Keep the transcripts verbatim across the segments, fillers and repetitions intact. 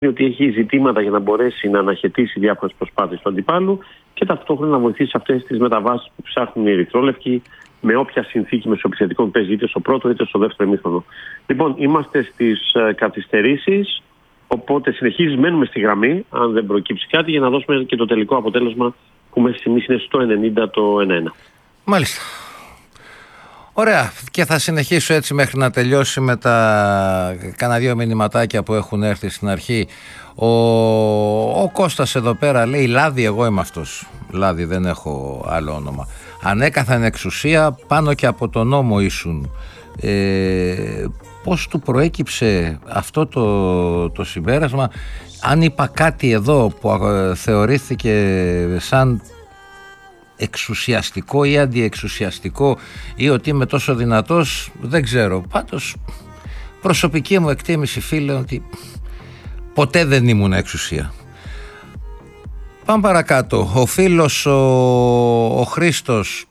ότι έχει ζητήματα για να μπορέσει να αναχαιτήσει διάφορες προσπάθειες του αντιπάλου και ταυτόχρονα να βοηθήσει αυτές τις μεταβάσεις που ψάχνουν οι ερυθρόλευκοι με όποια συνθήκη μεσοεπιθετικών παίζει είτε στο πρώτο είτε στο δεύτερο ημίχρονο. Λοιπόν, είμαστε στις uh, καθυστερήσεις, οπότε συνεχίζει, μένουμε στη γραμμή, αν δεν προκύψει κάτι, για να δώσουμε και το τελικό αποτέλεσμα που μέχρι στιγμής είναι στο ενενήντα το ένα ένα. Μάλιστα. Ωραία, και θα συνεχίσω έτσι μέχρι να τελειώσει με τα κάνα δύο μηνυματάκια που έχουν έρθει στην αρχή. Ο, ο Κώστας εδώ πέρα λέει Λάδι, εγώ είμαι αυτός. Λάδι, δεν έχω άλλο όνομα. Ανέκαθεν εξουσία, πάνω και από τον νόμο ήσουν. Ε, πώς του προέκυψε αυτό το, το συμπέρασμα? Αν είπα κάτι εδώ που θεωρήθηκε σαν εξουσιαστικό ή αντιεξουσιαστικό ή ότι είμαι τόσο δυνατός, δεν ξέρω. Πάντως προσωπική μου εκτίμηση, φίλε, ότι ποτέ δεν ήμουν εξουσία. Πάμε παρακάτω. Ο φίλος ο, ο Χρήστος,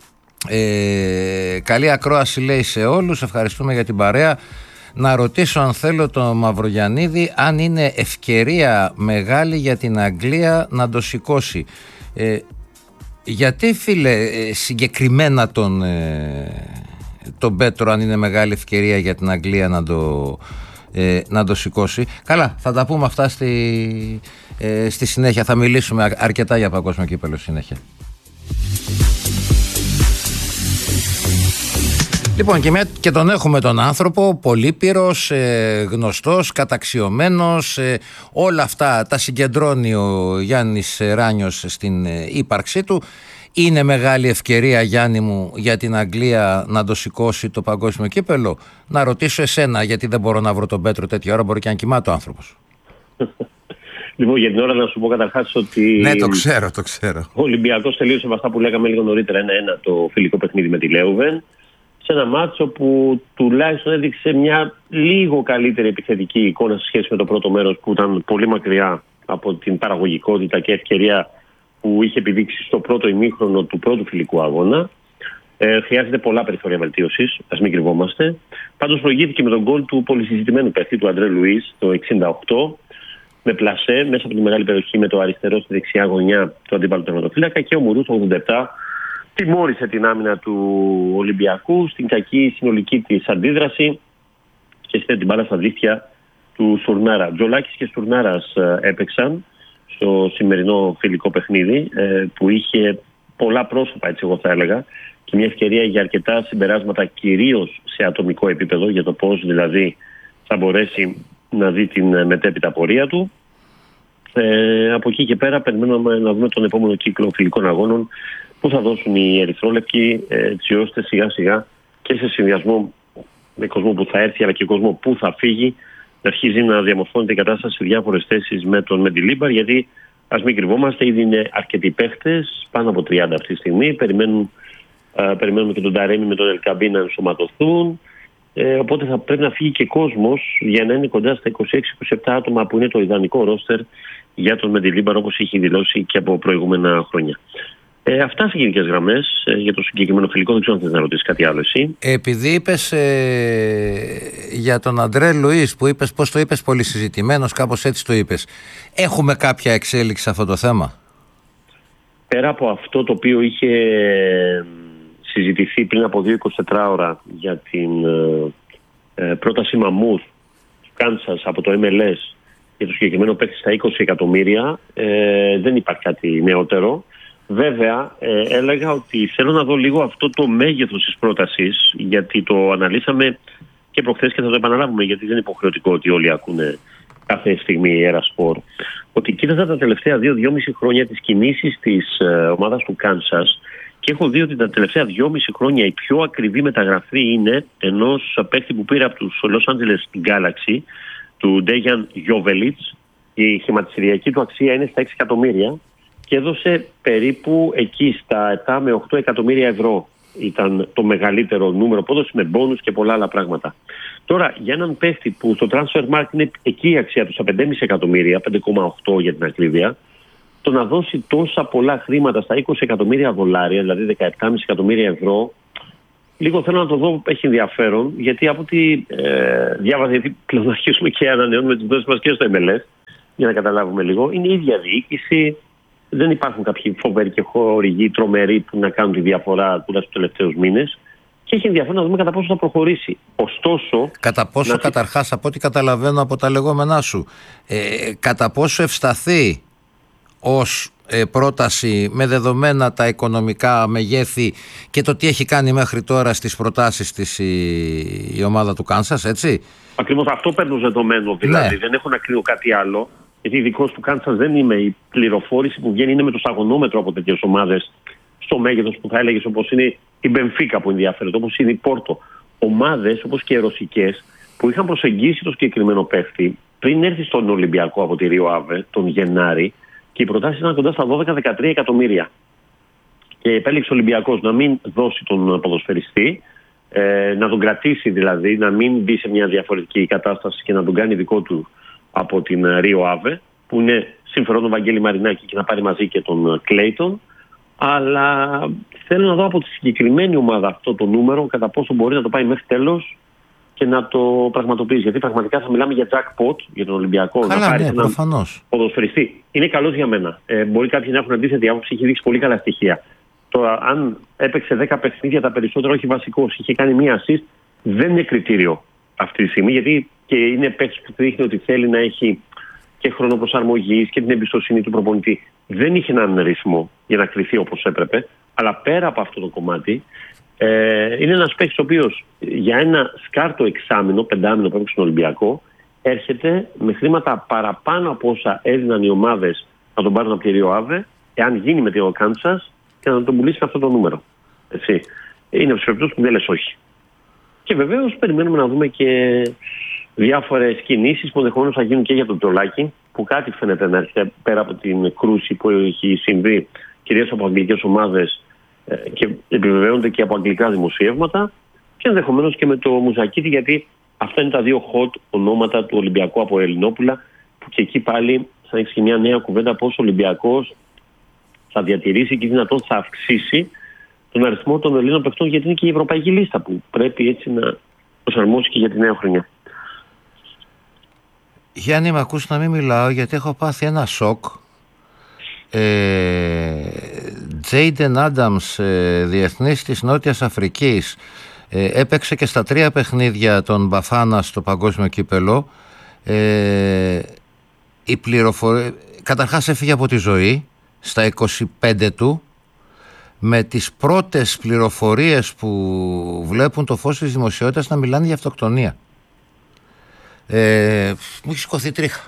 ε, καλή ακρόαση λέει σε όλους, ευχαριστούμε για την παρέα. Να ρωτήσω αν θέλω τον Μαυρογιαννίδη αν είναι ευκαιρία μεγάλη για την Αγγλία να το σηκώσει. Ε, γιατί, φίλε, συγκεκριμένα τον, τον Πέτρο, αν είναι μεγάλη ευκαιρία για την Αγγλία να το, ε, να το σηκώσει? Καλά, θα τα πούμε αυτά στη, ε, στη συνέχεια. Θα μιλήσουμε αρκετά για παγκόσμιο κύπελλο συνέχεια. Λοιπόν, και, μια, και τον έχουμε τον άνθρωπο, πολύπειρος, ε, γνωστός, καταξιωμένος, ε, όλα αυτά τα συγκεντρώνει ο Γιάννης Ράνιος στην ε, ύπαρξή του. Είναι μεγάλη ευκαιρία, Γιάννη μου, για την Αγγλία να το σηκώσει το παγκόσμιο κύπελλο? Να ρωτήσω εσένα, γιατί δεν μπορώ να βρω τον Πέτρο τέτοια ώρα, μπορεί και αν κοιμάται ο άνθρωπος. Λοιπόν, για την ώρα να σου πω καταρχάς ότι. Ναι, το ξέρω, το ξέρω. Ο Ολυμπιακός τελείωσε με αυτά που λέγαμε λίγο νωρίτερα, ένα ένα το φιλικό παιχνίδι με τη Λέουβεν. Σε ένα μάτσο που τουλάχιστον έδειξε μια λίγο καλύτερη επιθετική εικόνα σε σχέση με το πρώτο μέρος που ήταν πολύ μακριά από την παραγωγικότητα και ευκαιρία που είχε επιδείξει στο πρώτο ημίχρονο του πρώτου φιλικού αγώνα. Ε, χρειάζεται πολλά περιθώρια βελτίωσης, ας μην κρυβόμαστε. Πάντως προηγήθηκε με τον γκολ του πολυσυζητημένου παίχτη του Αντρέ Λουίς το εξήντα οκτώ, με πλασέ μέσα από τη μεγάλη περιοχή με το αριστερό στη δεξιά γωνιά του αντίπαλου τερματοφύλακα, και ο Μουρούς το ογδόντα επτά τιμώρησε την άμυνα του Ολυμπιακού στην κακή συνολική της αντίδραση και στέλνει την μπάλα στα δίχτυα του Στουρνάρα. Τζολάκης και Στουρνάρας έπαιξαν στο σημερινό φιλικό παιχνίδι, που είχε πολλά πρόσωπα, έτσι εγώ θα έλεγα, και μια ευκαιρία για αρκετά συμπεράσματα, κυρίως σε ατομικό επίπεδο, για το πώς δηλαδή θα μπορέσει να δει την μετέπειτα πορεία του. Ε, από εκεί και πέρα περιμένουμε να δούμε τον επόμενο κύκλο φιλικών αγώνων που θα δώσουν οι ερυθρόλευκοι, έτσι ώστε σιγά σιγά και σε συνδυασμό με κόσμο που θα έρθει αλλά και κόσμο που θα φύγει να αρχίζει να διαμορφώνεται η κατάσταση σε διάφορες θέσεις με τον Μεντιλίμπαρ, γιατί ας μην κρυβόμαστε, ήδη είναι αρκετοί παίχτες, πάνω από τριάντα αυτή τη στιγμή, περιμένουν, α, περιμένουμε και τον Ταρέμι με τον Ελκαμπή να ενσωματωθούν, ε, οπότε θα πρέπει να φύγει και κόσμος για να είναι κοντά στα είκοσι έξι είκοσι επτά άτομα που είναι το ιδανικό ρόστερ για τον Μεντιλίμπαρ, όπως έχει δηλώσει και από προηγούμενα χρόνια. Ε, αυτά σε γενικές γραμμές ε, για το συγκεκριμένο φιλικό. Δεν ξέρω αν θες να ρωτήσεις κάτι άλλο εσύ. Επειδή είπες ε, για τον Αντρέ Λουίς, που είπες, πώς το είπες, πολύ συζητημένος, κάπως έτσι το είπες. Έχουμε κάποια εξέλιξη σε αυτό το θέμα? Πέρα από αυτό το οποίο είχε συζητηθεί πριν από δύο είκοσι τέσσερις ώρα για την ε, πρόταση Μαμούθ του Κάνσας από το εμ ελ ες για το συγκεκριμένο παίκτη στα είκοσι εκατομμύρια, ε, δεν υπάρχει κάτι νεότερο. Βέβαια, ε, έλεγα ότι θέλω να δω λίγο αυτό το μέγεθος της πρότασης, γιατί το αναλύσαμε και προχθές και θα το επαναλάβουμε, γιατί δεν είναι υποχρεωτικό ότι όλοι ακούνε κάθε στιγμή Έρα Σπορ. Ότι κοίταζα τα τελευταία δύο-δυόμιση χρόνια τις κινήσεις της ε, ομάδας του Κάνσας και έχω δει ότι τα τελευταία δυόμιση χρόνια η πιο ακριβή μεταγραφή είναι ενός παίκτη που πήρε από τους Los Angeles Galaxy, του Ντέγιαν Γιόβελιτς. Η χρηματιστηριακή του αξία είναι στα έξι εκατομμύρια. Και έδωσε περίπου εκεί στα επτά με οκτώ εκατομμύρια ευρώ. Ήταν το μεγαλύτερο νούμερο που έδωσε, με μπόνους και πολλά άλλα πράγματα. Τώρα, για έναν παίχτη που στο transfer market είναι εκεί η αξία του στα πέντε κόμμα πέντε εκατομμύρια, πέντε κόμμα οκτώ για την ακρίβεια, το να δώσει τόσα πολλά χρήματα στα είκοσι εκατομμύρια δολάρια, δηλαδή δεκαεπτά κόμμα πέντε εκατομμύρια ευρώ, λίγο θέλω να το δω, έχει ενδιαφέρον, γιατί από ό,τι ε, διάβαζα, γιατί πλέον αρχίσουμε και ανανεώνουμε τις δόσεις μας και στο εμ ελ ες, για να καταλάβουμε λίγο. Είναι η ίδια διοίκηση. Δεν υπάρχουν κάποιοι φοβεροί και χορηγοί τρομεροί που να κάνουν τη διαφορά τουλάχιστον τους τελευταίους μήνες. Και έχει ενδιαφέρον να δούμε κατά πόσο θα προχωρήσει. Ωστόσο. Κατά πόσο, να... καταρχάς, από ό,τι καταλαβαίνω από τα λεγόμενά σου, ε, κατά πόσο ευσταθεί ως ε, πρόταση με δεδομένα τα οικονομικά μεγέθη και το τι έχει κάνει μέχρι τώρα στις προτάσεις της η, η ομάδα του Κάνσας, έτσι. Ακριβώς αυτό παίρνω δεδομένο, δηλαδή. Ναι. Δεν έχω να κρίνω κάτι άλλο. Γιατί ειδικός του Κάνσας δεν είμαι. Η πληροφόρηση που βγαίνει είναι με το σταγονόμετρο από τέτοιες ομάδες στο μέγεθος που θα έλεγες, όπως είναι η Μπενφίκα που ενδιαφέρεται, όπως είναι η Πόρτο. Ομάδες όπως και οι ρωσικές που είχαν προσεγγίσει το συγκεκριμένο παίχτη πριν έρθει στον Ολυμπιακό από τη Ρίο Άβε τον Γενάρη και οι προτάσεις ήταν κοντά στα δώδεκα με δεκατρία εκατομμύρια. Και επέλεξε ο Ολυμπιακός να μην δώσει τον ποδοσφαιριστή, ε, να τον κρατήσει δηλαδή, να μην μπει σε μια διαφορετική κατάσταση και να τον κάνει δικό του από την Ρίο Άβε, που είναι συμφερόν τον Βαγγέλη Μαρινάκη και να πάρει μαζί και τον Κλέιτον. Αλλά θέλω να δω από τη συγκεκριμένη ομάδα αυτό το νούμερο κατά πόσο μπορεί να το πάει μέχρι τέλος και να το πραγματοποιήσει. Γιατί πραγματικά θα μιλάμε για jackpot για τον Ολυμπιακό. Καλά, να πάρει ναι, έναν προφανώς. ποδοσφαιριστή. Είναι καλός για μένα. Ε, μπορεί κάποιοι να έχουν αντίθετη άποψη, έχει δείξει πολύ καλά στοιχεία. Τώρα, αν έπαιξε δέκα παιχνίδια τα περισσότερα, όχι βασικός, είχε κάνει μία assist, δεν είναι κριτήριο αυτή τη στιγμή. Γιατί και είναι παίκτης που δείχνει ότι θέλει να έχει και χρόνο προσαρμογής και την εμπιστοσύνη του προπονητή. Δεν είχε έναν ρυθμό για να κρυθεί όπως έπρεπε. Αλλά πέρα από αυτό το κομμάτι, ε, είναι ένας παίκτης ο οποίος για ένα σκάρτο εξάμηνο, πεντάμηνο που έπαιξε στον Ολυμπιακό, έρχεται με χρήματα παραπάνω από όσα έδιναν οι ομάδες να τον πάρουν από τη Ρίο Άβε, εάν γίνει με το Κάνσας, και να τον πουλήσει αυτό το νούμερο. Έτσι. Είναι από τις περιπτώσεις που δεν λες όχι. Και βεβαίως περιμένουμε να δούμε και διάφορες κινήσεις που ενδεχομένως θα γίνουν και για τον Τζολάκη, που κάτι φαίνεται να έρχεται πέρα από την κρούση που έχει συμβεί κυρίως από αγγλικές ομάδες και επιβεβαιώνονται και από αγγλικά δημοσιεύματα, και ενδεχομένως και με το Μουζακίτη, γιατί αυτά είναι τα δύο hot ονόματα του Ολυμπιακού από Ελληνόπουλα, που και εκεί πάλι θα έχει μια νέα κουβέντα πώς ο Ολυμπιακός θα διατηρήσει και δυνατόν θα αυξήσει τον αριθμό των Ελλήνων παιχτών, γιατί είναι και η ευρωπαϊκή λίστα που πρέπει έτσι να προσαρμόσει και για τη νέα χρονιά. Γιάννη, με ακούς να μην μιλάω γιατί έχω πάθει ένα σοκ. Τζέιντεν Άνταμς, διεθνής της Νότιας Αφρικής, ε, έπαιξε και στα τρία παιχνίδια των Μπαφάνα στο παγκόσμιο κύπελο. Ε, η πληροφορία, καταρχάς έφυγε από τη ζωή στα είκοσι πέντε του, με τις πρώτες πληροφορίες που βλέπουν το φως της δημοσιότητας να μιλάνε για αυτοκτονία. Ε, μου έχει σηκωθεί τρίχα.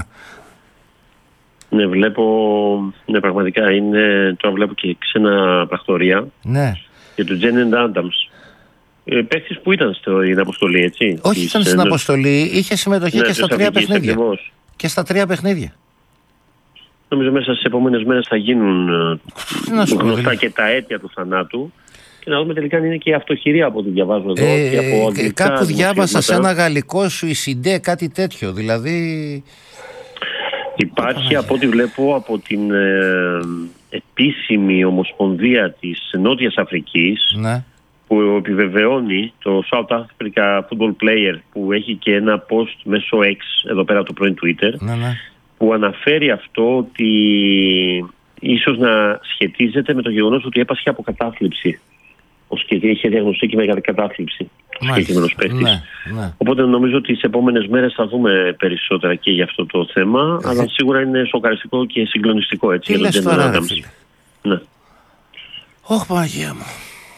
Ναι, βλέπω, ναι, πραγματικά είναι, τώρα βλέπω και ξένα πρακτορία. Ναι. Για τον Τζέιντεν Άνταμς. Ε, παίκτης που ήταν στην αποστολή, έτσι. Όχι, ήταν στην αποστολή, είχε συμμετοχή, ναι, και στα τρία παιχνίδια. Ακριβώς. Και στα τρία παιχνίδια. Νομίζω μέσα στις επόμενες μέρες θα γίνουν γνωστά και τα αίτια του θανάτου. Και να δούμε τελικά αν είναι και η αυτοχειρία από ό,τι διαβάζω εδώ. Ε, και από αγγλικά, κάπου διάβασα σε ένα γαλλικό Σουισιντέ κάτι τέτοιο. Δηλαδή. Υπάρχει, από ό,τι βλέπω, από την ε, επίσημη ομοσπονδία της Νότιας Αφρικής, ναι, που επιβεβαιώνει το South Africa Football Player, που έχει και ένα post μέσω X εδώ πέρα από το πρώην Twitter, ναι, ναι, που αναφέρει αυτό ότι ίσως να σχετίζεται με το γεγονός ότι έπασχε από κατάθλιψη. Και είχε διαγνωστεί και με κατάθλιψη ο συγκεκριμένος παίκτης. Ναι, ναι. Οπότε νομίζω ότι τις επόμενες μέρες θα δούμε περισσότερα και για αυτό το θέμα, ε, αλλά σίγουρα είναι σοκαριστικό και συγκλονιστικό, έτσι. Τι λες τώρα, ρε φίλε? Ναι. Ωχ, Παναγία μου.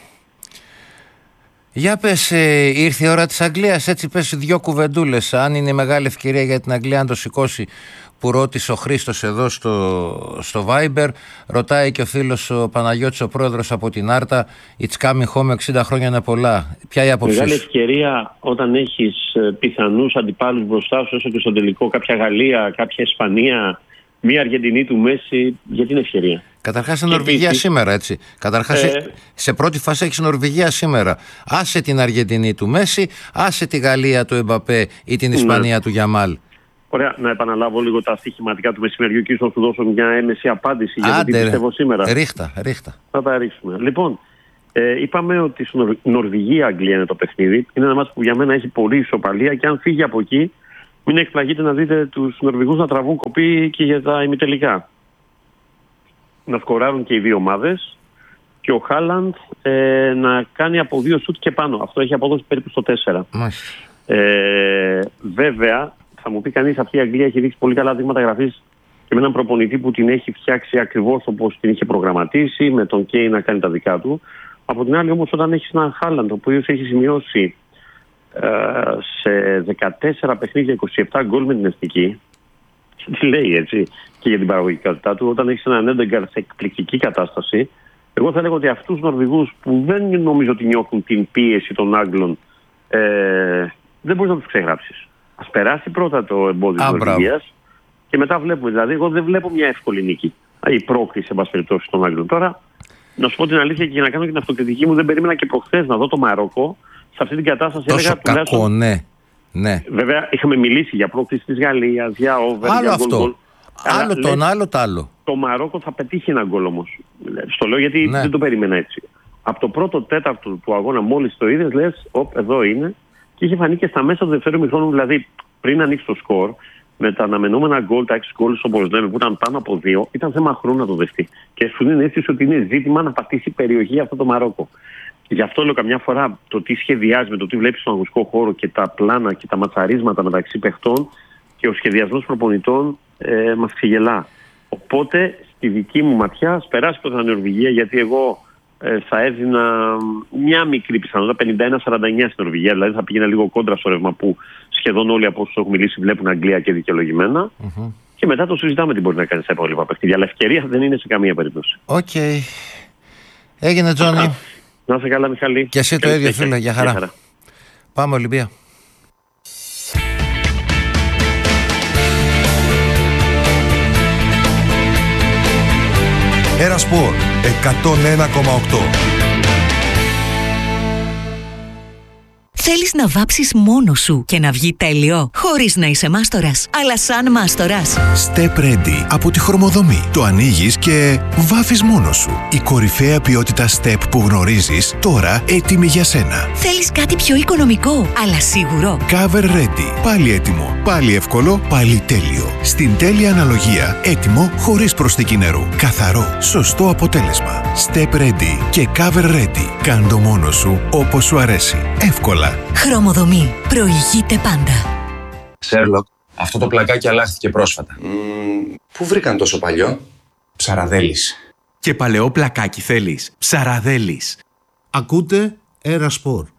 Για πες, ε, ήρθε η ώρα της Αγγλίας, έτσι πες δυο κουβεντούλες. Αν είναι μεγάλη ευκαιρία για την Αγγλία να το σηκώσει, που ρώτησε ο Χρήστος εδώ στο, στο Viber. Ρωτάει και ο φίλος ο Παναγιώτης, ο πρόεδρος από την Άρτα, It's coming home, εξήντα χρόνια είναι πολλά. Ποια η άποψη? Μεγάλη ευκαιρία όταν έχεις πιθανούς αντιπάλους μπροστά σου, όσο και στο τελικό, κάποια Γαλλία, κάποια Ισπανία, μία Αργεντινή του Μέση, γιατί είναι ευκαιρία. Καταρχάς είναι Νορβηγία επίσης, σήμερα, έτσι. Καταρχάς ε... σε πρώτη φάση έχεις Νορβηγία σήμερα. Άσε την Αργεντινή του Μέση, άσε τη Γαλλία του Εμπαπέ ή την Ισπανία, ναι, του Γιαμάλ. Ωραία, να επαναλάβω λίγο τα στοιχηματικά του μεσημεριού και ίσως σου δώσω μια έμεση απάντηση για το τι πιστεύω σήμερα. Ρίχτα, ρίχτα. Θα τα ρίξουμε. Λοιπόν, ε, είπαμε ότι στην Νορβηγία-Αγγλία είναι το παιχνίδι. Είναι ένα μάτι που για μένα έχει πολύ ισοπαλία και αν φύγει από εκεί, μην εκπλαγείτε να δείτε τους Νορβηγούς να τραβούν κοπή και για τα ημιτελικά. Να σκοράρουν και οι δύο ομάδες και ο Χάλαντ ε, να κάνει από δύο σουτ και πάνω. Αυτό έχει απόδοση περίπου στο τέσσερα. Ε, βέβαια, θα μου πει κανείς, αυτή η Αγγλία έχει δείξει πολύ καλά δείγματα γραφής και με έναν προπονητή που την έχει φτιάξει ακριβώς όπως την είχε προγραμματίσει, με τον Κέι να κάνει τα δικά του. Από την άλλη όμως, όταν έχεις έναν Χάλαντ, ο οποίος έχει σημειώσει ε, σε δεκατέσσερα παιχνίδια είκοσι επτά γκολ με την εθνική, τι λέει έτσι, και για την παραγωγικότητά του, όταν έχεις έναν Έντεγκαρ σε εκπληκτική κατάσταση, εγώ θα λέγω ότι αυτούς τους Νορβηγούς που δεν νομίζω ότι νιώθουν την πίεση των Άγγλων, ε, δεν μπορείς να τους ξεγράψεις. Ας περάσει πρώτα το εμπόδιο της Νορβηγίας και μετά βλέπουμε. Δηλαδή, εγώ δεν βλέπω μια εύκολη νίκη. Η πρόκριση, σε πάση περιπτώσει, των Άγγλων. Τώρα, να σου πω την αλήθεια και για να κάνω και την αυτοκριτική μου, δεν περίμενα και προχθές να δω το Μαρόκο σε αυτή την κατάσταση. Τόσο έλεγα, κακό, τουλάχιστον... ναι. ναι. Βέβαια, είχαμε μιλήσει για πρόκριση της Γαλλίας, για over, άλλο για αυτό. γκολ. Άλλο το ένα, άλλο το άλλο. Το Μαρόκο θα πετύχει ένα γκολ όμως. Στο λέω γιατί ναι. δεν το περίμενα έτσι. Από το πρώτο τέταρτο του αγώνα, μόλις το είδες, λες, οπ, εδώ είναι. Και είχε φανεί και στα μέσα του δεύτερου μηχρόνου, δηλαδή πριν ανοίξει το σκορ, με τα αναμενόμενα γκολ, τα έξι γκολ, όπως λέμε, που ήταν πάνω από δύο, ήταν θέμα χρόνου να το δεχτεί. Και σου δίνει αίσθηση ότι είναι ζήτημα να πατήσει περιοχή αυτό το Μαρόκο. Γι' αυτό λέω καμιά φορά το τι σχεδιάζει με το τι βλέπει στον αγωνιστικό χώρο και τα πλάνα και τα ματσαρίσματα μεταξύ παιχτών και ο σχεδιασμός προπονητών ε, μας ξεγελά. Οπότε στη δική μου ματιά, ας περάσει το Νορβηγία, γιατί εγώ ε, θα έδινα μια μικρή πιθανότητα, πενήντα ένα σαράντα εννιά στην Νορβηγία, δηλαδή θα πήγαινα λίγο κόντρα στο ρεύμα που σχεδόν όλοι από όσους έχουν μιλήσει βλέπουν Αγγλία και δικαιολογημένα. Mm-hmm. Και μετά το συζητάμε τι μπορεί να κάνει στα υπόλοιπα παιχνίδια. Αλλά ευκαιρία δεν είναι σε καμία περίπτωση. Οκ. Okay. Έγινε, Τζόνι. Να είσαι καλά, Μιχαλή. Και εσύ το ίδιο, φίλε. Για χαρά. χαρά. Πάμε, Ολυμπία. Ένα Σπορ εκατόν ένα κόμμα οκτώ. Θέλεις να βάψεις μόνος σου και να βγει τέλειο, χωρίς να είσαι μάστορας, αλλά σαν μάστορας. Step Ready από τη Χρωμοδομή. Το ανοίγεις και βάφεις μόνος σου. Η κορυφαία ποιότητα Step που γνωρίζεις, τώρα έτοιμη για σένα. Θέλεις κάτι πιο οικονομικό, αλλά σίγουρο. Cover Ready. Πάλι έτοιμο, πάλι εύκολο, πάλι τέλειο. Στην τέλεια αναλογία, έτοιμο χωρίς προσθήκη νερού. Καθαρό, σωστό αποτέλεσμα. Step Ready και Cover Ready. Κάν το μόνος σου όπως σου αρέσει. Εύκολα. Χρωμοδομή. Προηγείται πάντα. Σέρλοκ, αυτό το πλακάκι αλλάχθηκε πρόσφατα. Mm, πού βρήκαν τόσο παλιό? Ψαραδέλης. Και παλαιό πλακάκι θέλεις? Ψαραδέλης. Ακούτε Ένα Σπορ.